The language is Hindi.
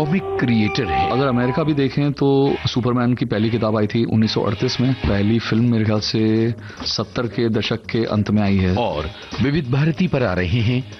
कॉमिक क्रिएटर हैं। अगर अमेरिका भी देखें तो सुपरमैन की पहली किताब आई थी 1938 में, पहली फिल्म मेरे ख्याल से 70 के दशक के अंत में आई है। और विविध भारती पर आ रहे हैं